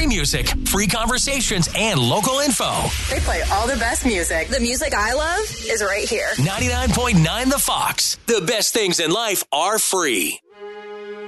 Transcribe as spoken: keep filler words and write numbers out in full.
free music, free conversations, and local info. They play all the best music. The music I love is right here. ninety-nine point nine The Fox. The best things in life are free.